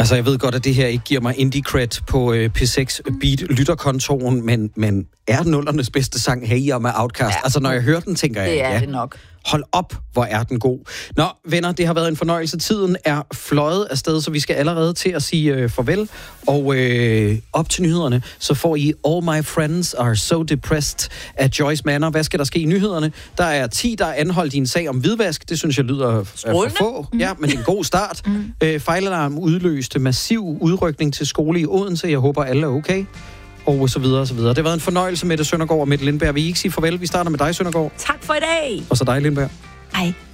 Altså, jeg ved godt, at det her ikke giver mig indie-cred på P6 Beat-lytterkontoen, men er nullernes bedste sang Hey Jeg med Outkast? Ja. Altså, når jeg hører den, tænker jeg, det er det nok. Hold op, hvor er den god. Nå, venner, det har været en fornøjelse. Tiden er fløjet afsted, så vi skal allerede til at sige farvel. Og op til nyhederne, så får I All My Friends Are So Depressed af Joyce Manor. Hvad skal der ske i nyhederne? Der er 10, der er anholdt i en sag om hvidvask. Det synes jeg lyder for få. Ja, men det er en god start. Fejlalarm udløste massiv udrykning til skole i Odense. Jeg håber, alle er okay. Og så videre, og så videre. Det har været en fornøjelse, Mette Søndergaard og Mette Lindberg. Vil I ikke sige farvel? Vi starter med dig, Søndergaard. Tak for i dag. Og så dig, Lindberg. Hej.